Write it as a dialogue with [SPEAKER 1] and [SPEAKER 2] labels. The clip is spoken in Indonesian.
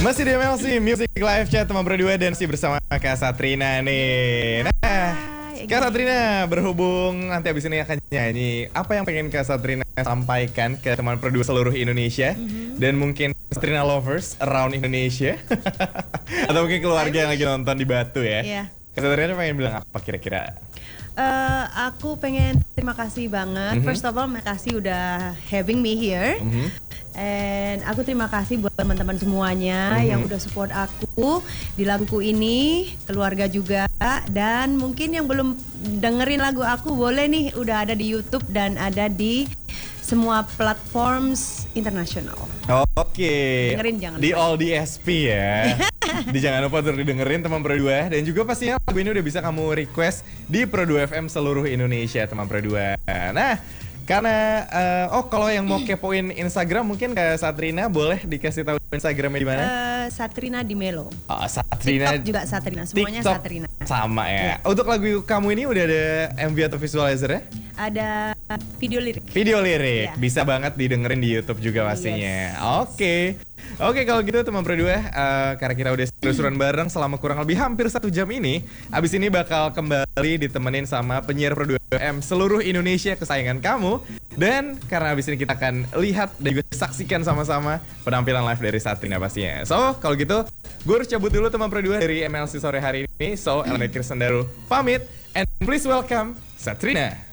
[SPEAKER 1] Masih di MLC Music Live Chat teman berdua dan masih bersama Kak Satrina nih. Nah, Kak Satrina berhubung nanti abis ini akan nyanyi, apa yang pengen Kak Satrina sampaikan ke teman berdua seluruh Indonesia dan mungkin Satrina lovers around Indonesia atau mungkin keluarga yang lagi nonton di Batu ya?
[SPEAKER 2] Iya.
[SPEAKER 1] Kak Satrina pengen bilang apa kira-kira?
[SPEAKER 2] Aku pengen terima kasih banget. First of all, makasih udah having me here. And aku terima kasih buat teman-teman semuanya yang udah support aku di laguku ini, keluarga juga. Dan mungkin yang belum dengerin lagu aku boleh nih, udah ada di YouTube dan ada di semua platforms internasional.
[SPEAKER 1] Oke.
[SPEAKER 2] Dengerin jangan
[SPEAKER 1] di
[SPEAKER 2] lupa.
[SPEAKER 1] all DSP ya. Jangan lupa untuk didengerin teman Pro 2 dan juga pastinya lagu ini udah bisa kamu request di Pro 2 FM seluruh Indonesia teman Pro 2. Nah, karena kalau yang mau kepoin Instagram mungkin Kak Satrina boleh dikasih tahu Instagramnya di mana?
[SPEAKER 2] Satrina di Melo.
[SPEAKER 1] Oh, Satrina.
[SPEAKER 2] TikTok juga Satrina, semuanya
[SPEAKER 1] TikTok
[SPEAKER 2] Satrina.
[SPEAKER 1] sama ya.
[SPEAKER 2] Iya.
[SPEAKER 1] Untuk lagu kamu ini udah ada MV atau visualizer ya?
[SPEAKER 2] Ada video lirik.
[SPEAKER 1] Video lirik,
[SPEAKER 2] Iya.
[SPEAKER 1] bisa banget didengerin di YouTube juga pastinya. Oke. Oke, kalau gitu teman Pro 2, karena kita udah seru-seruan bareng selama kurang lebih hampir 1 jam ini, abis ini bakal kembali ditemenin sama penyiar Pro 2 FM seluruh Indonesia kesayangan kamu. Dan karena abis ini kita akan lihat dan juga saksikan sama-sama penampilan live dari Satrina pastinya. So, kalau gitu, gue harus cabut dulu teman Pro 2 dari MLC sore hari ini. So, Elena Kirsten Daru pamit, and please welcome Satrina.